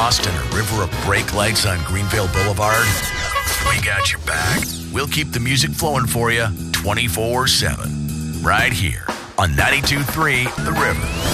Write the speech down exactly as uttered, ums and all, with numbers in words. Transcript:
lost in a river of brake lights on Greenvale Boulevard? We got your back. We'll keep the music flowing for you twenty-four seven. Right here on ninety-two point three The River.